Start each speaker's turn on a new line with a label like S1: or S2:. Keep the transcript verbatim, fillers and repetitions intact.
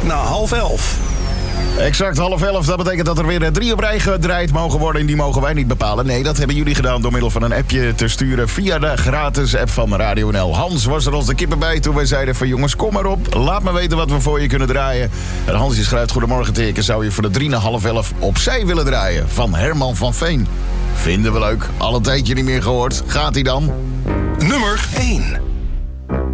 S1: na half elf.
S2: Exact half elf, dat betekent dat er weer drie op rij gedraaid mogen worden en die mogen wij niet bepalen. Nee, dat hebben jullie gedaan door middel van een appje te sturen via de gratis app van Radio N L. Hans was er als de kippen bij toen wij zeiden van jongens, kom maar op. Laat me weten wat we voor je kunnen draaien. En Hans schrijft, goedemorgen teken, zou je voor de drie na half elf opzij willen draaien? Van Herman van Veen. Vinden we leuk, al een tijdje niet meer gehoord. Gaat hij dan?
S1: Nummer één.